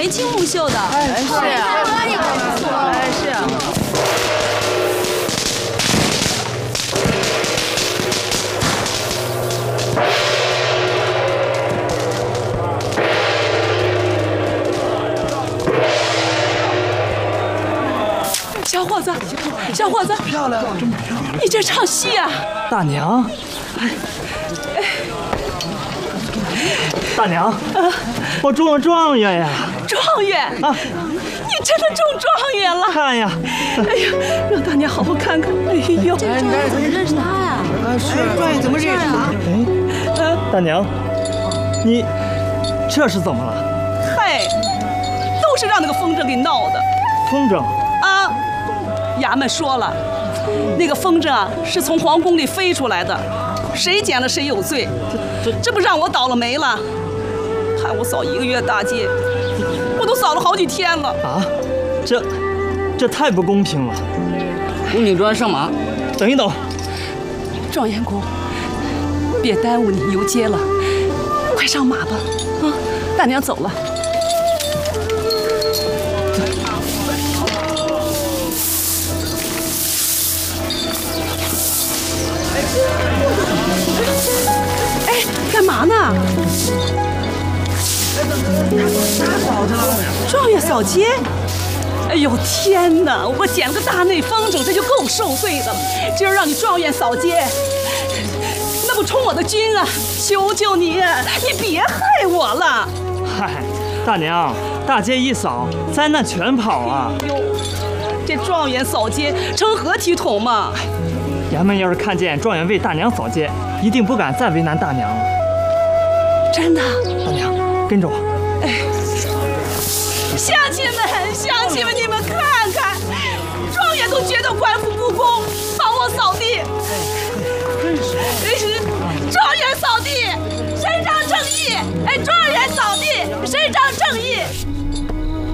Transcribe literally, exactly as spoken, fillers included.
眉清目秀的。 哎，是呀，哎，是呀。 小伙子，小伙子， 漂亮，真漂亮！ 你这唱戏呀？ 大娘，哎，大娘，啊，我中了状元呀！ 状元啊！你真的中状元了！ 看呀！ 哎呀，让大娘好好看看。哎呦， 这状元怎么认识他呀？ 啊，是状元怎么认识他？哎，大娘，你这是怎么了？ 嗨，都是让那个风筝给闹的。 风筝？ 啊！ 衙门说了，那个风筝啊是从皇宫里飞出来的，谁捡了谁有罪。这这这不让我倒了霉了，害我扫一个月大街，我都扫了好几天了。 啊，这这太不公平了！ 宫女专上马。 等一等， 状元公，别耽误你游街了，快上马吧。啊，大娘走了。 哎，干嘛呢？状元扫街？哎呦天哪！我捡了个大内风筝，这就够受罪的了。今儿让你状元扫街，那不充我的军啊！求求你，你别害我了。 嗨，大娘，大街一扫，灾难全跑啊！ 哟，这状元扫街成何体统嘛？ 衙门要是看见状元为大娘扫街，一定不敢再为难大娘了。 真的？ 大娘，跟着我。 哎，乡亲们，乡亲们，你们看。